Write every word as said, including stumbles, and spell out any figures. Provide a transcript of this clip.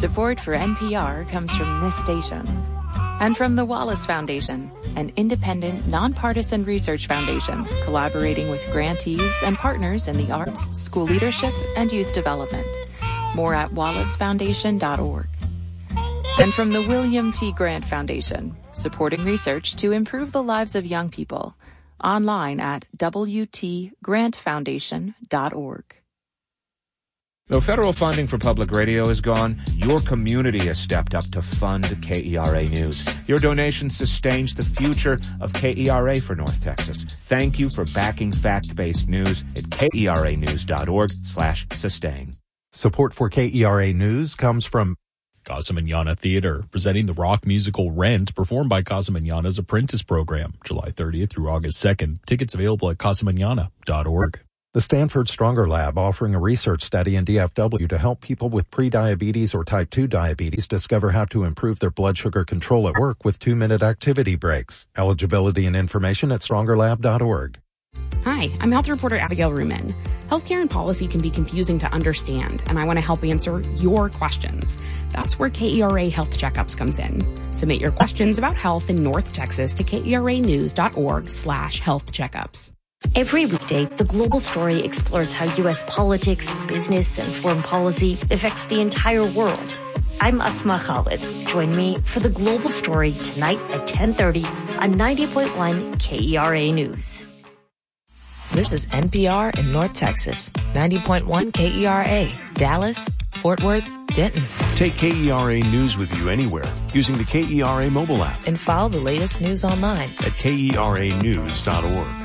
Support for N P R comes from this station and from the Wallace Foundation, an independent, nonpartisan research foundation collaborating with grantees and partners in the arts, school leadership, and youth development. More at wallace foundation dot org. And from the William T. Grant Foundation, supporting research to improve the lives of young people. Online at w t grant foundation dot org. Though federal funding for public radio is gone, your community has stepped up to fund K E R A News. Your donation sustains the future of K E R A for North Texas. Thank you for backing fact-based news at k e r a news dot org slash sustain. Support for K E R A News comes from Casa Manana Theater, presenting the rock musical Rent, performed by Casa Manana's Apprentice Program, July thirtieth through August second. Tickets available at casa manana dot org. The Stanford Stronger Lab, offering a research study in D F W to help people with prediabetes or type two diabetes discover how to improve their blood sugar control at work with two-minute activity breaks. Eligibility and information at stronger lab dot org. Hi, I'm health reporter Abigail Ruman. Healthcare and policy can be confusing to understand, and I want to help answer your questions. That's where K E R A Health Checkups comes in. Submit your questions about health in North Texas to k e r a news dot org slash health checkups. Every weekday, The Global Story explores how U S politics, business, and foreign policy affects the entire world. I'm Asma Khalid. Join me for The Global Story tonight at ten thirty on ninety point one K E R A News. This is N P R in North Texas, ninety point one K E R A, Dallas, Fort Worth, Denton. Take K E R A News with you anywhere using the K E R A mobile app. And follow the latest news online at k e r a news dot org.